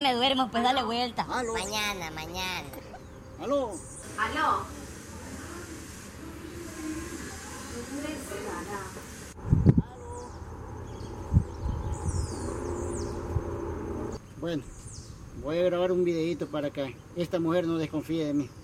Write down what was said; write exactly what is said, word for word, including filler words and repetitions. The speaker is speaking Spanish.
me duermo, pues dale vuelta. ¿Aló? Mañana, mañana. ¿Aló? ¿Aló? Bueno, voy a grabar un videito para que esta mujer no desconfíe de mí.